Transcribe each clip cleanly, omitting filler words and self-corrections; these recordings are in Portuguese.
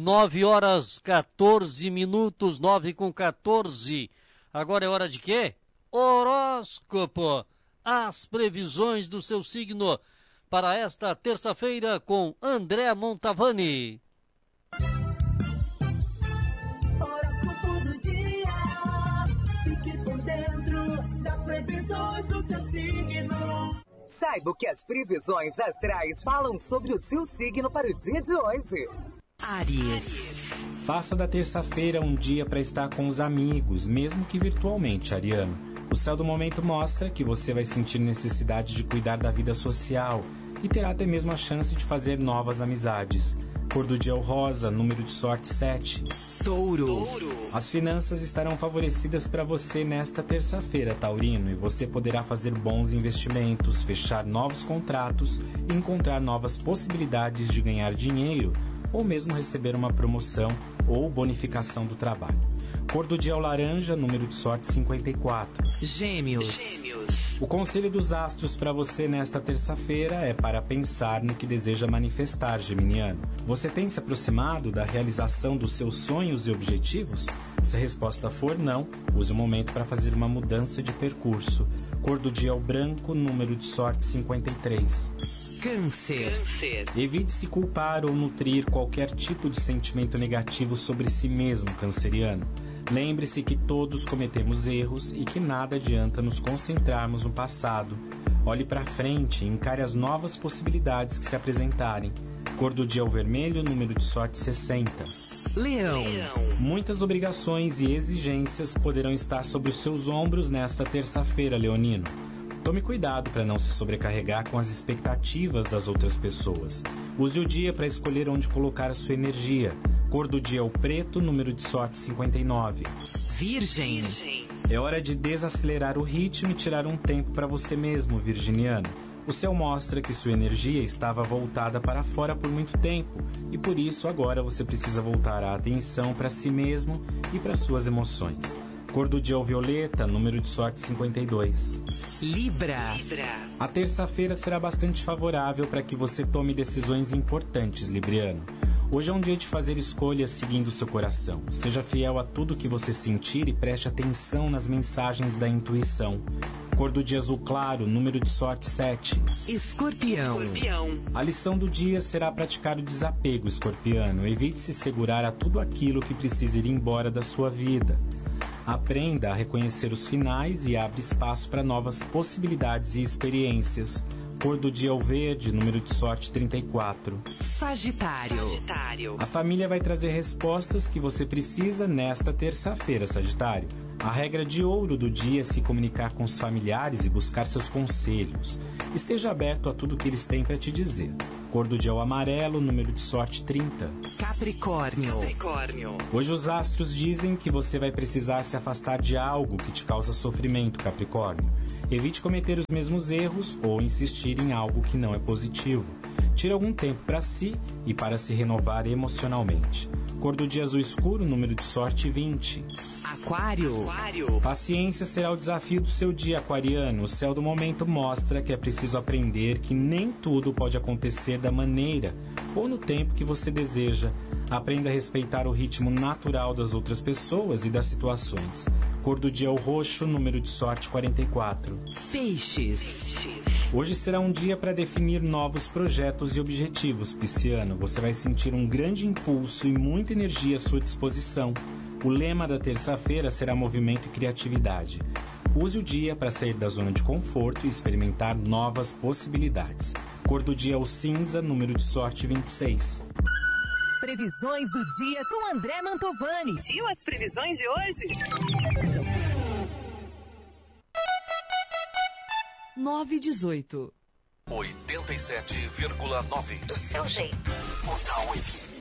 9h14, 9h14. Agora é hora de quê? Horóscopo. As previsões do seu signo para esta terça-feira com André Montavani. Horóscopo do dia. Fique por dentro das previsões do seu signo. Saiba o que as previsões astrais falam sobre o seu signo para o dia de hoje. Áries. Faça da terça-feira um dia para estar com os amigos, mesmo que virtualmente, ariano. O céu do momento mostra que você vai sentir necessidade de cuidar da vida social e terá até mesmo a chance de fazer novas amizades. Cor do dia é o rosa, número de sorte 7. Touro. As finanças estarão favorecidas para você nesta terça-feira, taurino, e você poderá fazer bons investimentos, fechar novos contratos e encontrar novas possibilidades de ganhar dinheiro ou mesmo receber uma promoção ou bonificação do trabalho. Cor do dia é o laranja, número de sorte 54. Gêmeos. O conselho dos astros para você nesta terça-feira é para pensar no que deseja manifestar, geminiano. Você tem se aproximado da realização dos seus sonhos e objetivos? Se a resposta for não, use o momento para fazer uma mudança de percurso. Cor do dia é o branco, número de sorte 53. Câncer. Evite se culpar ou nutrir qualquer tipo de sentimento negativo sobre si mesmo, canceriano. Lembre-se que todos cometemos erros e que nada adianta nos concentrarmos no passado. Olhe para frente e encare as novas possibilidades que se apresentarem. Cor do dia é o vermelho, número de sorte 60. Leão. Muitas obrigações e exigências poderão estar sobre os seus ombros nesta terça-feira, leonino. Tome cuidado para não se sobrecarregar com as expectativas das outras pessoas. Use o dia para escolher onde colocar a sua energia. Cor do dia é o preto, número de sorte 59. Virgem. É hora de desacelerar o ritmo e tirar um tempo para você mesmo, virginiano. O céu mostra que sua energia estava voltada para fora por muito tempo e por isso agora você precisa voltar a atenção para si mesmo e para suas emoções. Cor do dia é o violeta, número de sorte 52. Libra. A terça-feira será bastante favorável para que você tome decisões importantes, libriano. Hoje é um dia de fazer escolhas seguindo seu coração. Seja fiel a tudo que você sentir e preste atenção nas mensagens da intuição. Cor do dia azul claro, número de sorte 7. Escorpião. A lição do dia será praticar o desapego, escorpiano. Evite se segurar a tudo aquilo que precisa ir embora da sua vida. Aprenda a reconhecer os finais e abre espaço para novas possibilidades e experiências. Cor do dia é o verde, número de sorte 34. Sagitário. A família vai trazer respostas que você precisa nesta terça-feira, Sagitário. A regra de ouro do dia é se comunicar com os familiares e buscar seus conselhos. Esteja aberto a tudo que eles têm para te dizer. Cor do dia é o amarelo, número de sorte 30. Capricórnio. Hoje os astros dizem que você vai precisar se afastar de algo que te causa sofrimento, Capricórnio. Evite cometer os mesmos erros ou insistir em algo que não é positivo. Tire algum tempo para si e para se renovar emocionalmente. Cor do dia azul escuro, número de sorte 20. Aquário. Paciência será o desafio do seu dia, aquariano. O céu do momento mostra que é preciso aprender que nem tudo pode acontecer da maneira ou no tempo que você deseja. Aprenda a respeitar o ritmo natural das outras pessoas e das situações. Cor do dia é o roxo, número de sorte 44. Peixes. Hoje será um dia para definir novos projetos e objetivos, pisciano. Você vai sentir um grande impulso e muita energia à sua disposição. O lema da terça-feira será movimento e criatividade. Use o dia para sair da zona de conforto e experimentar novas possibilidades. Cor do dia é o cinza, número de sorte 26. Previsões do dia com André Mantovani. E as previsões de hoje? 9h18. 87,9. Do seu jeito. Portal FM.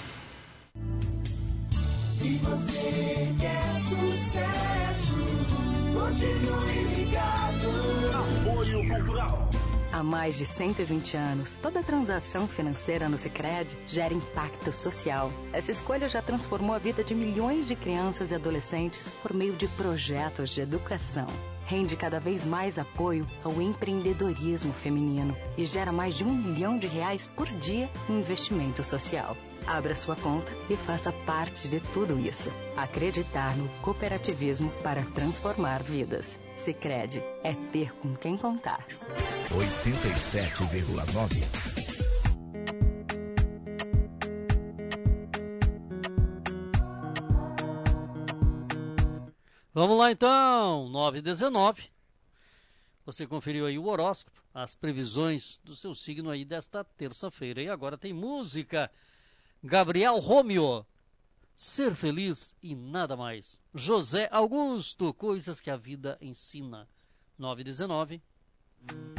Se você quer sucesso, continue ligado. Apoio Cultural. Há mais de 120 anos, toda transação financeira no Sicredi gera impacto social. Essa escolha já transformou a vida de milhões de crianças e adolescentes por meio de projetos de educação. rende cada vez mais apoio ao empreendedorismo feminino e gera mais de R$1 milhão por dia em investimento social. Abra sua conta e faça parte de tudo isso. Acreditar no cooperativismo para transformar vidas. Sicredi é ter com quem contar. 87,9. Vamos lá então, 9h19. Você conferiu aí o horóscopo, as previsões do seu signo aí desta terça-feira. E agora tem música. Gabriel Romeo, Ser Feliz e Nada Mais. José Augusto, Coisas que a Vida Ensina. 9h19.